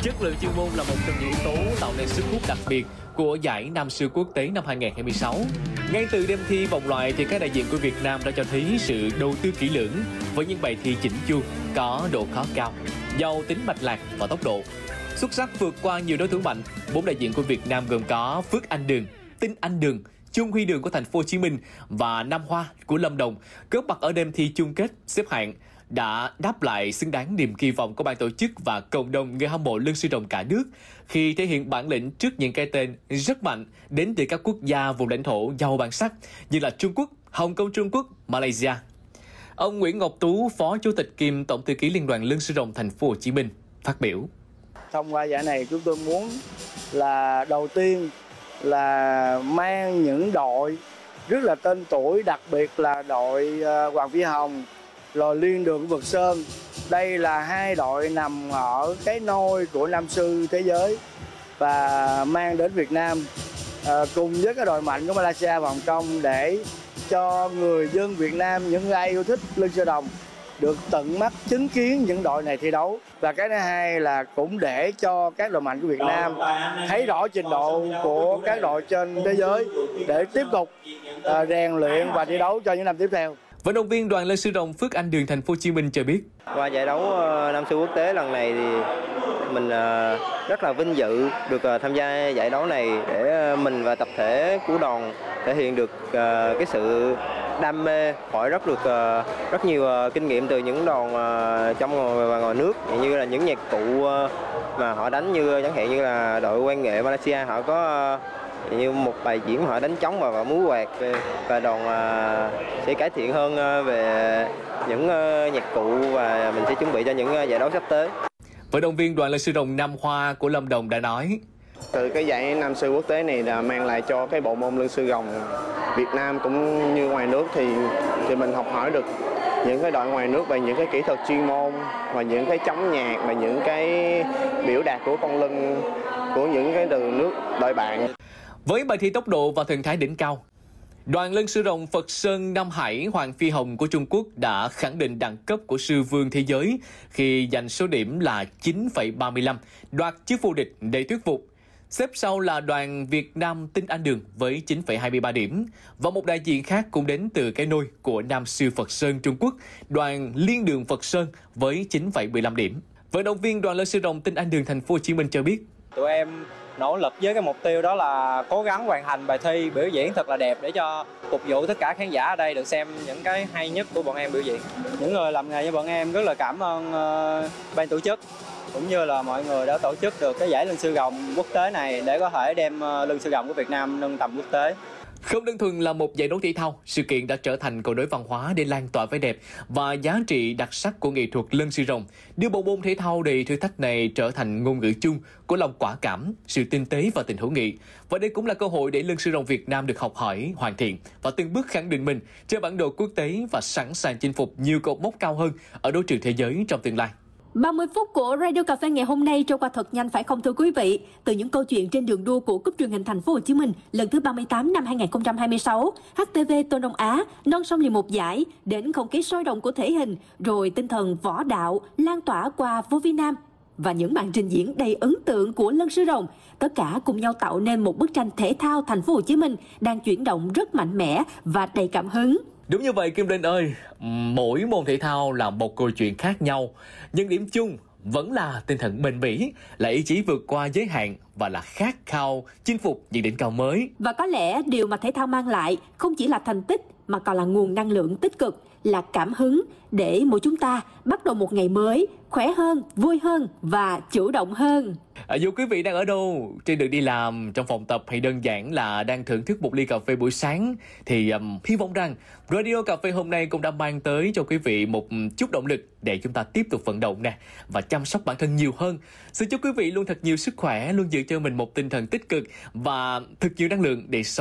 Chất lượng chuyên môn là một trong những yếu tố tạo nên sức hút đặc biệt của giải Nam Sư Quốc tế năm 2026. Ngay từ đêm thi vòng loại thì các đại diện của Việt Nam đã cho thấy sự đầu tư kỹ lưỡng với những bài thi chỉnh chu, có độ khó cao, giàu tính mạch lạc và tốc độ. Xuất sắc vượt qua nhiều đối thủ mạnh, 4 đại diện của Việt Nam gồm có Phước Anh Đường, Tinh Anh Đường, Trung Huy Đường của Thành phố Hồ Chí Minh và Nam Hoa của Lâm Đồng góp mặt ở đêm thi chung kết xếp hạng, đã đáp lại xứng đáng niềm kỳ vọng của ban tổ chức và cộng đồng người hâm mộ lân sư rồng cả nước khi thể hiện bản lĩnh trước những cái tên rất mạnh đến từ các quốc gia vùng lãnh thổ giàu bản sắc như là Trung Quốc, Hồng Kông Trung Quốc, Malaysia. Ông Nguyễn Ngọc Tú, Phó Chủ tịch kiêm Tổng thư ký Liên đoàn Lân sư rồng Thành phố Hồ Chí Minh phát biểu: Thông qua giải này chúng tôi muốn là đầu tiên là mang những đội rất là tên tuổi, đặc biệt là đội Hoàng Phi Hồng, rồi Liên Đường Vực Sơn. Đây là hai đội nằm ở cái nôi của Nam sư thế giới và mang đến Việt Nam cùng với cái đội mạnh của Malaysia và Hồng Kông để cho người dân Việt Nam, những ai yêu thích lân sư rồng được tận mắt chứng kiến những đội này thi đấu. Và cái thứ hai là cũng để cho các đội mạnh của Việt Nam thấy rõ trình độ của các đội trên thế giới để tiếp tục rèn luyện và thi đấu cho những năm tiếp theo. Vận động viên đoàn lân sư rồng Phước Anh Đường Thành phố Hồ Chí Minh cho biết: Qua giải đấu Nam sư quốc tế lần này thì mình rất là vinh dự được tham gia giải đấu này để mình và tập thể của đoàn thể hiện được cái sự đam mê, hỏi rất nhiều kinh nghiệm từ những đoàn trong và ngoài nước, như là những nhạc cụ mà họ đánh, như chẳng hạn như là đội quan nghệ Malaysia họ có như một bài diễn họ đánh trống và múa quạt, và đoàn sẽ cải thiện hơn về những nhạc cụ và mình sẽ chuẩn bị cho những giải đấu sắp tới. Vận động viên đoàn lân sư rồng Nam Hoa của Lâm Đồng đã nói: Từ cái giải Nam sư quốc tế này là mang lại cho cái bộ môn lân sư rồng Việt Nam cũng như ngoài nước thì mình học hỏi được những cái đội ngoài nước về những cái kỹ thuật chuyên môn và những cái chống nhạc và những cái biểu đạt của con lân của những cái đường nước đội bạn. Với bài thi tốc độ và thần thái đỉnh cao, đoàn lân sư rồng Phật Sơn Nam Hải Hoàng Phi Hồng của Trung Quốc đã khẳng định đẳng cấp của sư vương thế giới khi giành số điểm là 9,35, đoạt chức vô địch đầy thuyết phục. Xếp sau là đoàn Việt Nam Tinh Anh Đường với 9,23 điểm và một đại diện khác cũng đến từ cái nôi của Nam sư Phật Sơn Trung Quốc, đoàn Liên Đường Phật Sơn với 9,15 điểm. Vận động viên đoàn lân sư rồng Tinh Anh Đường Thành phố Hồ Chí Minh cho biết: Tụi em nỗ lực với cái mục tiêu đó là cố gắng hoàn thành bài thi, biểu diễn thật là đẹp để cho phục vụ tất cả khán giả ở đây được xem những cái hay nhất của bọn em biểu diễn. Những người làm nghề như bọn em rất là cảm ơn ban tổ chức cũng như là mọi người đã tổ chức được cái giải lân sư rồng quốc tế này để có thể đem lân sư rồng của Việt Nam nâng tầm quốc tế. Không đơn thuần là một giải đấu thể thao, sự kiện đã trở thành cầu nối văn hóa để lan tỏa vẻ đẹp và giá trị đặc sắc của nghệ thuật lân sư rồng, đưa bộ môn thể thao đầy thử thách này trở thành ngôn ngữ chung của lòng quả cảm, sự tinh tế và tình hữu nghị. Và đây cũng là cơ hội để lân sư rồng Việt Nam được học hỏi, hoàn thiện và từng bước khẳng định mình trên bản đồ quốc tế và sẵn sàng chinh phục nhiều cột mốc cao hơn ở đấu trường thế giới trong tương lai. 30 phút của Radio Cà phê ngày hôm nay trôi qua thật nhanh phải không thưa quý vị? Từ những câu chuyện trên đường đua của Cúp truyền hình Thành phố Hồ Chí Minh lần thứ 38 năm 2026, HTV Tôn Đông Á non sông liền một giải, đến không khí sôi động của thể hình, rồi tinh thần võ đạo lan tỏa qua vô vi nam và những màn trình diễn đầy ấn tượng của lân sư rồng, tất cả cùng nhau tạo nên một bức tranh thể thao Thành phố Hồ Chí Minh đang chuyển động rất mạnh mẽ và đầy cảm hứng. Đúng như vậy Kim Linh ơi, mỗi môn thể thao là một câu chuyện khác nhau, nhưng điểm chung vẫn là tinh thần bền bỉ, là ý chí vượt qua giới hạn và là khát khao chinh phục những đỉnh cao mới. Và có lẽ điều mà thể thao mang lại không chỉ là thành tích mà còn là nguồn năng lượng tích cực, là cảm hứng để mỗi chúng ta bắt đầu một ngày mới khỏe hơn, vui hơn và chủ động hơn. Dù quý vị đang ở đâu, trên đường đi làm, trong phòng tập hay đơn giản là đang thưởng thức một ly cà phê buổi sáng, thì hy vọng rằng Radio Cà phê hôm nay cũng đã mang tới cho quý vị một chút động lực để chúng ta tiếp tục vận động nè và chăm sóc bản thân nhiều hơn. Xin chúc quý vị luôn thật nhiều sức khỏe, luôn giữ cho mình một tinh thần tích cực và thật nhiều năng lượng để sống